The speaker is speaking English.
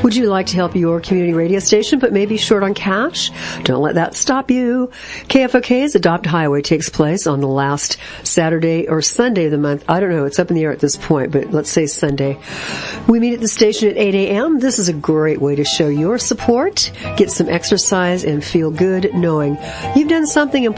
Would you like to help your community radio station but maybe short on cash? Don't let that stop you. KFOK's Adopt Highway takes place on the last Saturday or Sunday of the month. I don't know. It's up in the air at this point, but let's say Sunday. We meet at the station at 8 a.m. This is a great way to show your support, get some exercise, and feel good knowing you've done something important